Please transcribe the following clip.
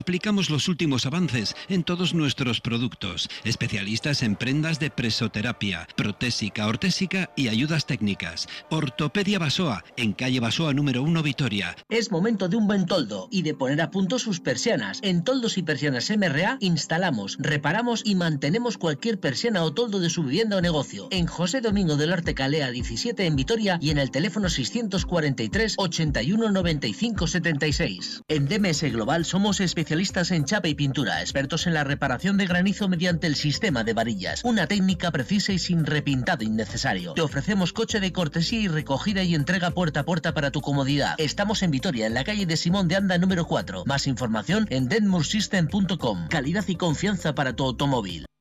Aplicamos los últimos avances en todos nuestros productos. Especialistas en prendas de presoterapia, protésica, ortésica y ayudas técnicas. Ortopedia Basoa, en calle Basoa número 1, Vitoria. Es momento de un buen toldo y de poner a punto sus persianas. En Toldos y Persianas MRA instalamos, reparamos y mantenemos cualquier persiana o toldo de su vivienda o negocio. En José Domingo del Arte Calea 17 en Vitoria y en el teléfono 643 81 95 76. En DMS Global somos especialistas en chapa y pintura, expertos en la reparación de granizo mediante el sistema de varillas. Una técnica precisa y sin repintado innecesario. Te ofrecemos coche de cortesía y recogida y entrega puerta a puerta para tu comodidad. Estamos en Vitoria, en la calle de Simón de Anda número 4. Más información en denmursystem.com. Calidad y confianza para tu automóvil.